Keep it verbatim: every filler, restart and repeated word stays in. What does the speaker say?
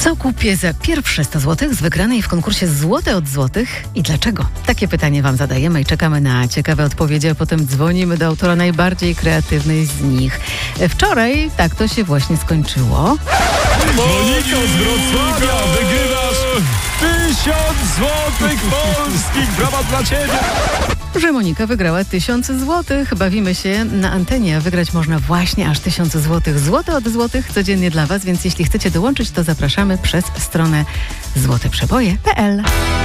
Co kupię za pierwsze sto złotych z wygranej w konkursie Złote od Złotych i dlaczego? Takie pytanie Wam zadajemy i czekamy na ciekawe odpowiedzi, a potem dzwonimy do autora najbardziej kreatywnej z nich. Wczoraj tak to się właśnie skończyło. Monika z Wrocławia, wygrywasz tysiąc złotych polskich. Brawa dla Ciebie. Że Monika wygrała tysiąc złotych. Bawimy się na antenie, a wygrać można właśnie aż tysiąc złotych. Złote od Złotych codziennie dla Was, więc jeśli chcecie dołączyć, to zapraszamy przez stronę złote przeboje kropka p l.